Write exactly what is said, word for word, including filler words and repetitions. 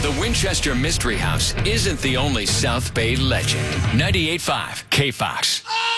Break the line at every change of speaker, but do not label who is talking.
The Winchester Mystery House isn't the only South Bay legend. ninety-eight point five K Fox.